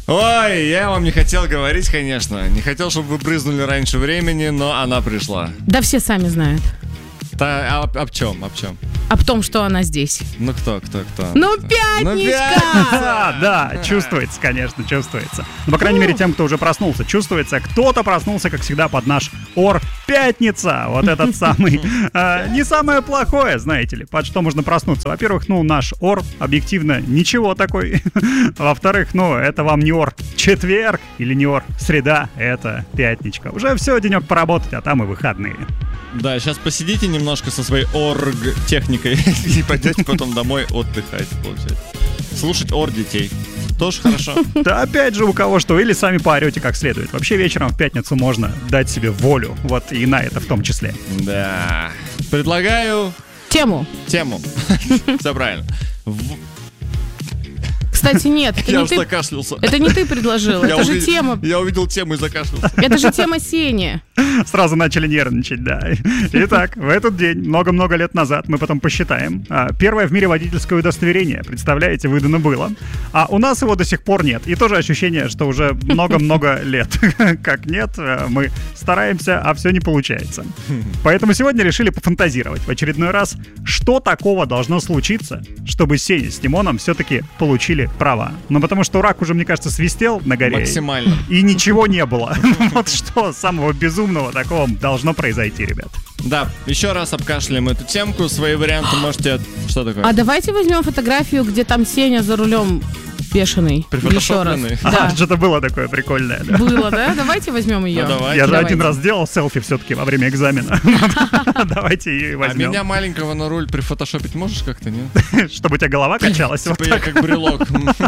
Ой, я вам не хотел говорить, конечно. Не хотел, чтобы вы брызнули раньше времени, но она пришла. Да все сами знают. Об чем? Об том, что она здесь. Ну кто? Ну, пятничка! Да, чувствуется, конечно, чувствуется. Но, по крайней мере, тем, кто уже проснулся, чувствуется. Кто-то проснулся, как всегда, под наш ор пятница. Вот этот самый, не самое плохое, знаете ли, под что можно проснуться. Во-первых, наш ор объективно ничего такой. Во-вторых, это вам не ор четверг или не ор среда, это пятничка. Уже все, денек поработать, а там и выходные. Да, сейчас посидите немножко со своей орг-техникой и пойдете потом домой отдыхать, получается. Слушать ор детей. Тоже хорошо. Да, опять же, у кого что. Или сами поорете как следует. Вообще вечером в пятницу можно дать себе волю. Вот и на это в том числе. Да. Предлагаю... Тему. Все правильно. Кстати, нет, это я не уж ты. закашлялся. Это не ты предложил, это же тема. Я увидел тему и закашлялся. Это же тема Сени. Сразу начали нервничать, да. Итак, в этот день, много-много лет назад, мы потом посчитаем, первое в мире водительское удостоверение, представляете, выдано было. А у нас его до сих пор нет. И тоже ощущение, что уже много-много лет как нет, мы стараемся, а все не получается. Поэтому сегодня решили пофантазировать в очередной раз, что такого должно случиться, чтобы Сеня с Тимоном все-таки получили права. Ну, потому что рак уже, мне кажется, свистел на горе. Максимально. И ничего не было. Вот что самого безумного такого должно произойти, ребят. Да, еще раз обкашляем эту темку. Свои варианты можете... Что такое? А давайте возьмем фотографию, где там Сеня за рулем бешеный. Еще раз. Да. Что-то было такое прикольное. Да? Было, да? Давайте возьмем ее. Я же один раз делал селфи все-таки во время экзамена. Давайте ее и возьмем. А меня маленького на руль прифотошопить можешь как-то, нет? Чтобы у тебя голова качалась. Типа я как брелок.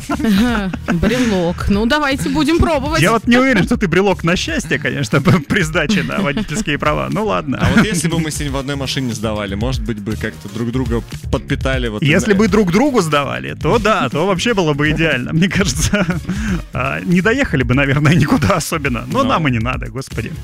Брелок. Ну, давайте будем пробовать. Я вот не уверен, что ты брелок на счастье, конечно, при сдаче на водительские права. Ну, ладно. А вот если бы мы сегодня в одной машине сдавали, может быть, бы как-то друг друга подпитали. Если бы друг другу сдавали, то да, то вообще было бы идеально. Мне кажется, не доехали бы, наверное, никуда особенно. Но нам и не надо, господи.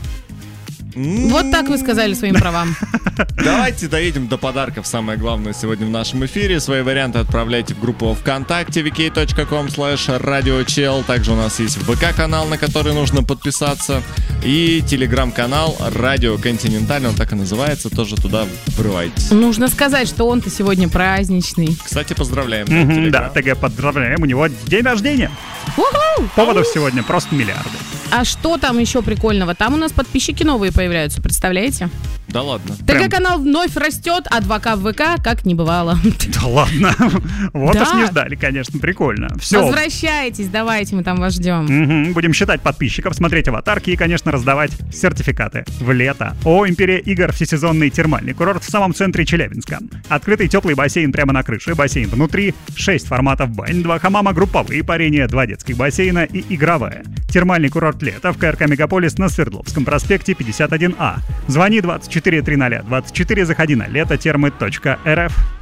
Вот так вы сказали своим правам. Давайте доедем до подарков. Самое главное сегодня в нашем эфире. Свои варианты отправляйте в группу ВКонтакте vk.com/radiochel. Также у нас есть ВК-канал, на который нужно подписаться. И телеграм-канал Радио Континенталь. Он так и называется. Тоже туда врывайтесь. Нужно сказать, что он-то сегодня праздничный. Кстати, поздравляем. Да, ТГ поздравляем. У него день рождения. Поводов сегодня просто миллиарды. А что там еще прикольного? Там у нас подписчики новые появляются, представляете? Да ладно. ТГ-канал вновь растет, а 2К в ВК как не бывало. Да ладно. Вот уж не ждали, конечно, прикольно. Все. Возвращайтесь, давайте, мы там вас ждем. Будем считать подписчиков, смотреть аватарки и, конечно, раздавать сертификаты в лето. Империя игр, всесезонный термальный курорт в самом центре Челябинска. Открытый теплый бассейн прямо на крыше, бассейн внутри, 6 форматов бань, 2 хамама, групповые парения, 2 детских бассейна и игровая. Термальный курорт лета в КРК Мегаполис на Свердловском проспекте 51А. Звони 24 300 24, заходи на летотермы.рф.